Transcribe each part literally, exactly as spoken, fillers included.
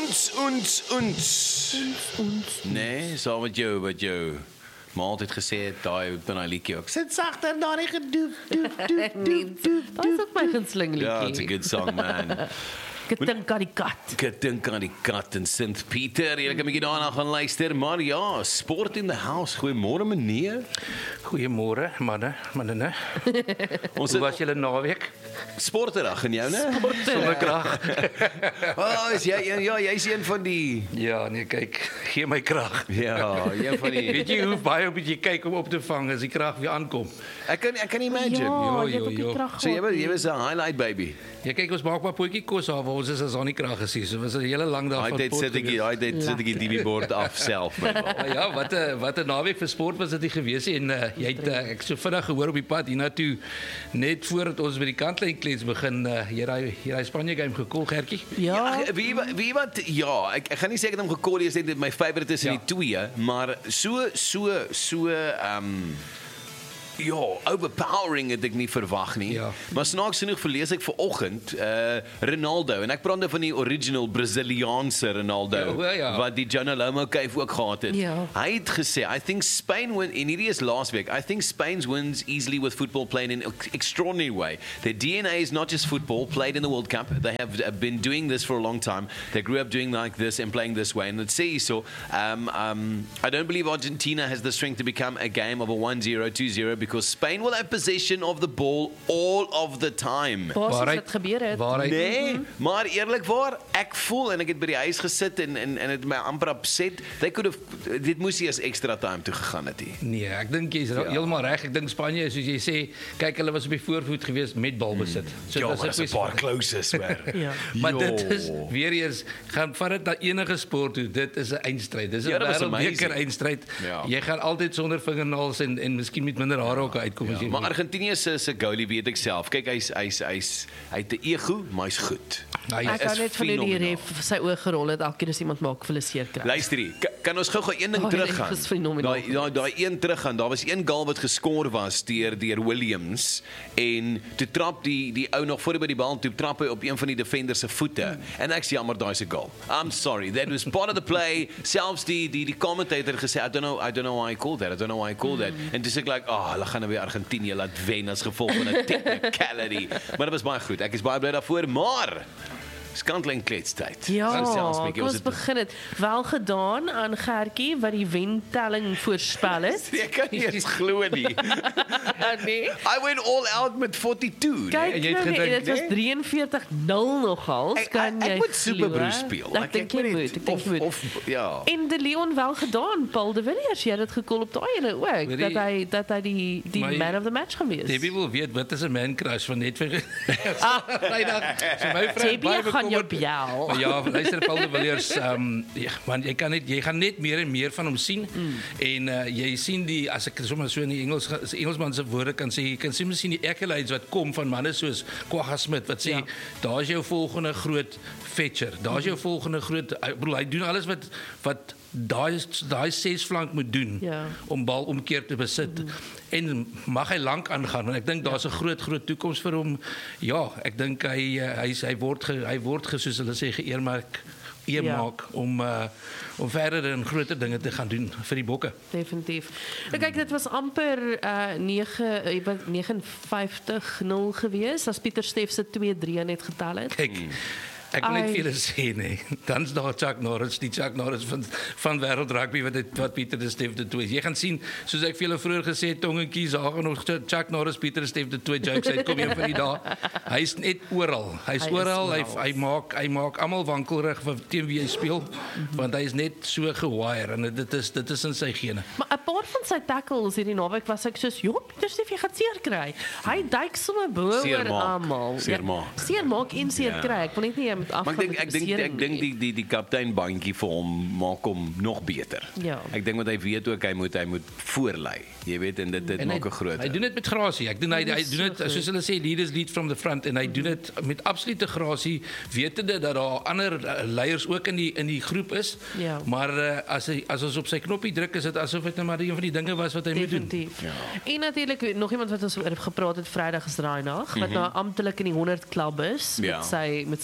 Ons, ons, ons. Nee, saam met jou, wat jou ma altyd gesê het, daai van daai liedjie ook. Sit sagter daar die gedoef, doef, doef, doef, doef. Dit is ook my gunsteling liedjie. Ja, it's a good song, man. Ek dink aan die kat. Ek dink aan die kat in Sint Pieter. Jy kan 'n bietjie daarna gaan luister, maar ja, sport in the house. Goeiemôre meneer. Goeiemôre, manne, manne. Ons Hoe was julle naweek? Sporterig en jou, né? Sonder krag. Oh, is jy ja, jy's een van die Ja, nee, kyk, gee my krag. ja, een van die Weet jy hoe baie moet jy kyk om op te vang as die krag weer aankom? Ek kan ek kan imagine. Ja, Jo, jy het jo, ook die jo. krag So jy gehad was jy nie. was 'n highlight baby. Ja, kyk, ons maak maar potjie kos af, ons is as aan die krag gesien. So was 'n hele lang dag Daai van tyd pot sit ek gewees. daai tyd sit ek die D V bord af self my ma. Maar ja, wat 'n wat 'n naweek vir sport was dit nie gewees nie en uh, jy het uh, ek so vinnig gehoor op die pad hiernatoe net voordat ons by die kantlyn klets begin uh, jy raai jy raai Spanje game gekol Gertjie. Ja, Ja, wie wie wat ja, ek ek gaan nie sê ek het hom gekol nie, sê dit my favourite is in Ja. die twee, maar so so so ehm um, ja, overpowering het ek nie verwag nie. Ja. Maar snaaks genoeg verlees ek vanoggend uh Ronaldo en ek praat nou van die original Braziliaanse Ronaldo Ja, wel ja. wat die Jonah Lomo cave ook gehad het. Ja. Hy het gesê, I think Spain win in hierdie is last week. I think Spain's wins easily with football played in an extraordinary way. Their D N A is not just football played in the World Cup. They have uh, been doing this for a long time. They grew up doing like this and playing this way. And let's see, so um, um, I don't believe Argentina has the strength to become a game of a one zero, two zero because Spain will have possession of the ball all of the time. basies Waarheid- wat gebeur het. Waarheid Nee, maar eerlikwaar, ek voel en ek het by die huis gesit en en en dit my amper upset. They could have dit moes nie as extra time toe gegaan het nie. Nee, ek dink jy's ja. heeltemal reg. Ek dink Spanje is soos jy sê, kyk hulle was op die voorvoet geweest met balbesit. So Ja, dis maar ek dis 'n wys- paar closes hoor. Ja. Maar Jo. dit is weer eens gaan vat dit na enige sport toe. Dit is 'n eindstryd. Dis 'n Ja, dat was wêreldbeker amazing. eindstryd. Ja. Jy gaan altyd sonder vingernaels en en miskien met minder hare ook uitkom as jy. Maar Argentinië se se goalie weet ek self. Kyk, hy's hy's hy's hy het 'n ego, maar hy's goed. Hy Ek is kan net van hoe die fenomenaal. ref sy oë gerol het elke keer as iemand maak vir hulle seer kry. Luister hier, ka- kan ons gou-gou een ding Oh, teruggaan? dit is fenomenaal. Daai daai daai een teruggaan. Daar was een goal wat geskoor was deur deur Williams en toe trap die die ou nog voor hy by die bal toe trap hy op een van die defenders se voete. En ek sê jammer, daai is 'n goal. I'm sorry. That was part of the play. Selfs die die die commentator het gesê I don't know I don't know why I called that. I don't know why I called that. En dis ek like, "Oh, hulle gaan nou weer Argentinië laat wen as gevolg van 'n technicality." Maar dit was baie goed. Ek is baie bly daarvoor, maar Skantling kletstyd. Ja, Ons selfs bietjie, kom ons het- begin het. Wel gedaan aan Gertjie wat die wentelling voorspel het. Ek kan nie eens glo nie. nee. I went all out met forty-two. Kyk en jy het nou nee, gedink, dit was nee? drieënviertig nul nogals. Ek, Kan ek, jy ek moet Super glo, Bruce hè? speel. Ek dink jy moet, ek dink jy moet. Of, of ja. En de Leon wel gedaan, Paul de Villiers, jy het dit gekol op daai ene ook, Weet jy- dat hy dat hy die die Maar jy- man of the match gaan wees. Debbie wil weet wat is 'n man crush van net vir Ah. Vrydag. So my vrou Debbie baie gaan jou bekommerd. bel. Maar ja, luister Paul de Villiers, ehm um, ja, man jy kan net jy gaan net meer en meer van hom sien. Mm. En uh, jy sien die as ek sommer so in die Engels as Engelsman se woorde kan sê, jy kan sien mens sien die accolades wat kom van manne soos Kwagga Smith wat sê Ja. daar's jou volgende groot fetcher. Daar's jou volgende groot ek bedoel hy doen alles wat wat daai daai ses flank moet doen Ja. om bal omkeer te besit. Mm. En mag hy lank aangaan want ek dink daar's 'n groot groot toekoms vir hom. Ja, ek dink hy uh, hy hy word ge, hy word ge, soos hulle sê geëermerk eermaak ja. om uh, om verder en groter dinge te gaan doen vir die bokke. Definitief. Nou, kyk, dit was amper uh nege negenenvyftig nul gewees as Pieter Steff se twee drie net getel het. Kyk, ek wil net Ai. vir julle sê nee. Dan's daar Chuck Norris, die Chuck Norris van van wêreld rugby wat dit wat Pieter de Steff dit toe is. Jy gaan sien, soos ek vir julle vroeër gesê het, tongetjies, daar gaan nog Chuck Norris, Pieter de Steff dit twee jokes uitkom een van die dae. Hy's net oral. Hy's Hy is oral. Hy oral. hy maak hy maak almal wankelrig vir teen wie hy speel, want hy is net so gewire en dit is dit is in sy gene. Maar 'n paar van sy tackles hierdie naweek was ek soos, "Jo, Pieter Steff, jy gaan seer kry." Hy duik sommer bo oor Seermaak. almal. Seermaak. Ja, seermaak en seer Ja. kry. Ek wil net nie jy moet Maar afgaan. ek dink met ek dink besering ek dink nie. die die die kaptein bandjie vir hom maak hom nog beter. Ja. Ek dink wat hy weet ook hy moet hy moet voorlei. Jy weet en dit dit En maak 'n hy, groot. hy doen dit met grasie. Ek doen hy, Dit hy is doen dit so soos hulle sê leaders lead from the front en hy doen dit met absolute grasie wetende dat daar ander uh, leiers ook in die in die groep is. Ja. Maar uh, as hy as ons op sy knoppie druk is dit asof dit net maar een van die dinge was wat hy moet doen. Definitief. En natuurlik nog iemand wat ons oor gepraat het Vrydag is Reinagh wat nou amptelik in die honderd klub is Ja. met sy met sy drie wat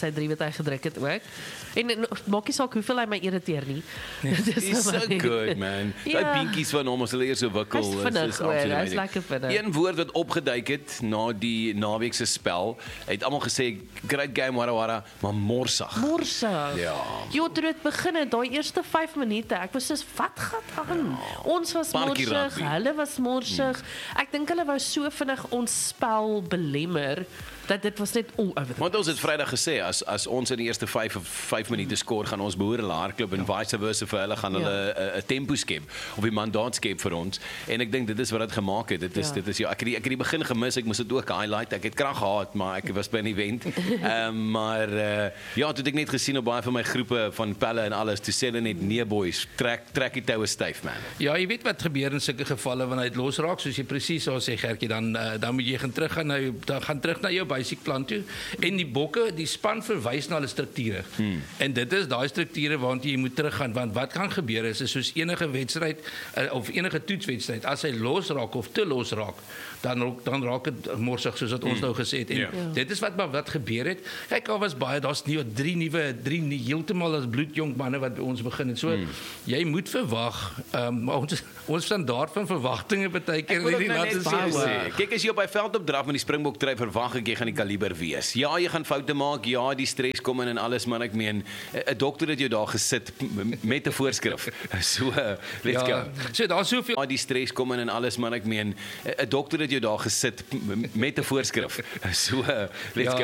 hy gedruk het ook. En, en maak nie saak hoeveel hy my irriteer nie. Dit is He's so vir my- good, man. Ja. Daai beentjies van hom as hulle eers so wikkel. Hy's is- vinnig, is hoor, absoluut hy's amazing. lekker vinnig. Een woord wat opgeduik het na die naweek se spel, het almal gesê great game wara wara, maar morsig. Morsig. Ja. Jo, toe dit begin het, daai eerste vyf minute, ek was soos, wat gaan aan? Ja. Ons was Parkie morsig, rugby. hulle was morsig. Hmm. Ek dink hulle wou so vinnig ons spel belemmer, dat dit was net o, over. Want ons het Vrydag gesê as as ons in die eerste vyf vyf minute skoor, gaan ons behoor hulle hardloop en vice versa vir hulle gaan hulle 'n ja. tempo skep of 'n mandaat skep vir ons. En ek dink dit is wat dit gemaak het. Dit is Ja. dit is ja, ek het die, ek het die begin gemis. Ek moes dit ook highlight. Ek het krag gehad, maar ek was by 'n event. Ehm um, maar uh, ja, toe het ek net gesien op baie van my groepe van pelle en alles, toe sê hulle net nee boys, trek trek die toue styf man. Ja, jy weet wat gebeur in sulke gevalle wanneer dit losraak, soos jy presies so sê Gertjie, dan uh, dan moet jy gaan terug gaan na jou dan gaan terug na jou basic plan toe. En die bokke, die span verwys na hulle strukture. Hmm. En dit is daai strukture waartoe jy moet teruggaan, want wat kan gebeur is, is soos enige wedstryd uh, of enige toetswedstryd, as hy losraak of te losraak, dan dan raak dit morsig soos wat ons hmm. nou gesê het. En Ja. dit is wat wat gebeur het. Kyk, daar was baie, daar's nie drie nuwe drie nie, heeltemal as bloedjong manne wat by ons begin het. So hmm. jy moet verwag, um, maar ons ons standaard van verwagtinge baie keer Ek wil ook nie nou laat net ons sê, sê. sê, kyk as jy op hy veld op draf met die Springbok trui, verwag ek jy gaan die kaliber wees. Ja, jy gaan foute maak, ja, die stres kom in en alles, maar ek meen 'n dokter het jou daar gesit m- met 'n voorskrif. So, let's Ja, go. so daar's soveel Ja, die stres kom in en alles, maar ek meen 'n dokter het jou daar gesit m- met 'n voorskrif. So, let's Ja. go.